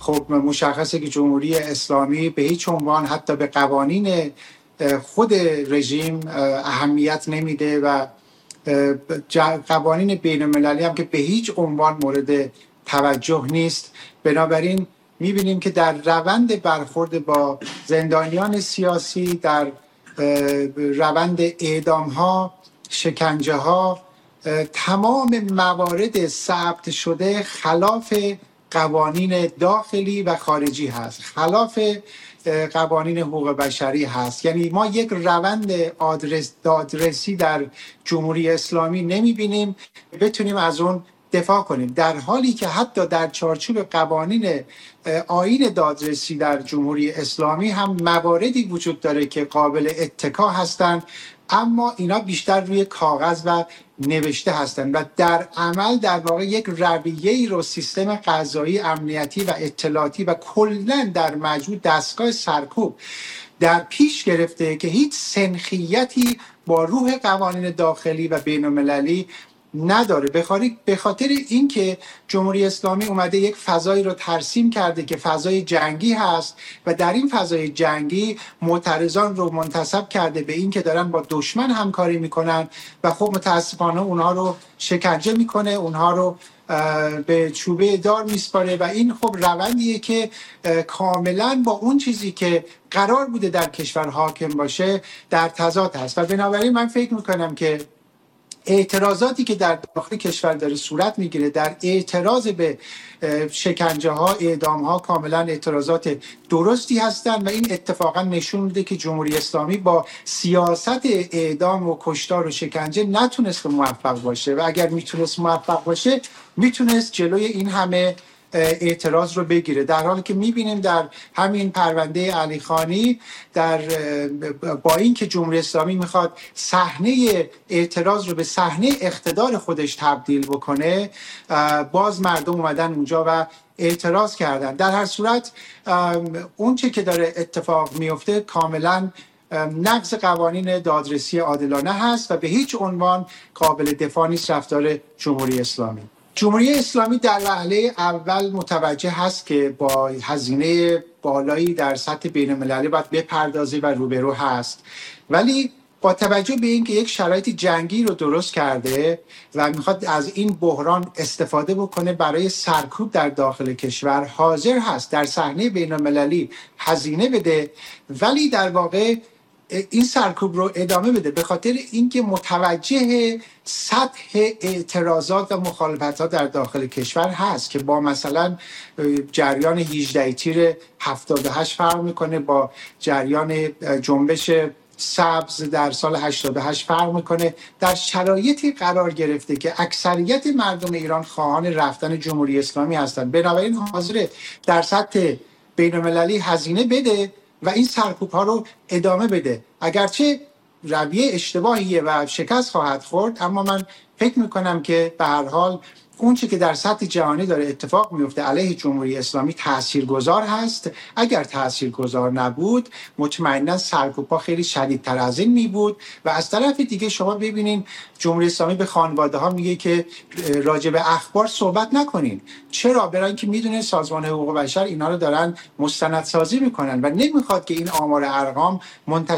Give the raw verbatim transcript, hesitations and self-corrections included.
خب مشخصه که جمهوری اسلامی به هیچ عنوان حتی به قوانین خود رژیم اهمیت نمیده و قوانین بین المللی هم که به هیچ عنوان مورد توجه نیست. بنابراین میبینیم که در روند برخورد با زندانیان سیاسی، در روند اعدام ها، شکنجه ها، تمام موارد ثبت شده خلاف قوانین داخلی و خارجی هست، خلاف قوانین حقوق بشری هست. یعنی ما یک روند آدرس دادرسی در جمهوری اسلامی نمیبینیم بتونیم از اون دفاع کنیم، در حالی که حتی در چارچوب قوانین آیین دادرسی در جمهوری اسلامی هم مواردی وجود داره که قابل اتکا هستند، اما اینا بیشتر روی کاغذ و نوشته هستند و در عمل در واقع یک رویه‌ای رو سیستم قضایی، امنیتی و اطلاعاتی و کلاً در مجموع دستگاه سرکوب در پیش گرفته که هیچ سنخیتی با روح قوانین داخلی و بین المللی نداره. به خاطر اینکه جمهوری اسلامی اومده یک فضایی رو ترسیم کرده که فضای جنگی هست و در این فضای جنگی معترضان رو منتسب کرده به اینکه دارن با دشمن همکاری میکنن و خب متاسفانه اونها رو شکنجه میکنه، اونها رو به چوبه دار میسپاره و این خب روندیه که کاملا با اون چیزی که قرار بوده در کشور حاکم باشه در تضاد هست. و بنابراین من فکر میکنم که اعتراضاتی که در داخل کشور داره صورت میگیره در اعتراض به شکنجه ها، اعدام ها، کاملا اعتراضات درستی هستند و این اتفاقا نشون میده که جمهوری اسلامی با سیاست اعدام و کشتار و شکنجه نتونست موفق باشه و اگر میتونست موفق باشه میتونست جلوی این همه اعتراض رو بگیره، در حالی که میبینیم در همین پرونده علی خانی در با اینکه جمهوری اسلامی میخواد صحنه اعتراض رو به صحنه اقتدار خودش تبدیل بکنه، باز مردم اومدن اونجا و اعتراض کردن. در هر صورت اون چه که داره اتفاق میفته کاملا نقض قوانین دادرسی عادلانه هست و به هیچ عنوان قابل دفاع نیست رفتار جمهوری اسلامی. جمهوری اسلامی در وهله اول متوجه هست که با هزینه بالایی در سطح بین المللی باید بپردازه و روبرو هست، ولی با توجه به اینکه یک شرایط جنگی رو درست کرده و میخواد از این بحران استفاده بکنه برای سرکوب در داخل کشور، حاضر هست در صحنه بین المللی هزینه بده ولی در واقع این سرکوب رو ادامه بده، به خاطر اینکه متوجه سطح اعتراضات و مخالفتات در داخل کشور هست که با مثلا جریان هجده تیر هفتاد و هشت فرق میکنه، با جریان جنبش سبز در سال هشتاد و هشت فرق میکنه. در شرایطی قرار گرفته که اکثریت مردم ایران خواهان رفتن جمهوری اسلامی هستند، بنابراین حاضر در سطح بین المللی هزینه بده و این سرکوب ها رو ادامه بده. اگرچه رویه اشتباهیه و شکست خواهد خورد، اما من فکر میکنم که به هر حال اون چی که در سطح جهانی داره اتفاق میفته علیه جمهوری اسلامی تاثیرگذار هست. اگر تاثیرگذار نبود مطمئنا سرکوب‌ها خیلی شدیدتر از این می بود. و از طرف دیگه شما ببینین جمهوری اسلامی به خانواده ها میگه که راجع به اخبار صحبت نکنین. چرا؟ برای اینکه میدونه سازمان حقوق بشر اینا رو دارن مستندسازی میکنن و نمیخواد که این آمار ارقام منتشر